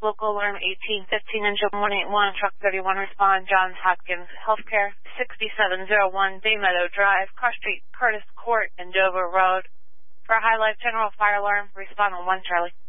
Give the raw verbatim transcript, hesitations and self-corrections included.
local alarm eighteen fifteen, engine one eight one, truck thirty-one, respond, Johns Hopkins Healthcare, sixty-seven oh one Bay Meadow Drive, Carr Street, Curtis Court, and Dover Road. For a high life general fire alarm, respond on one Charlie.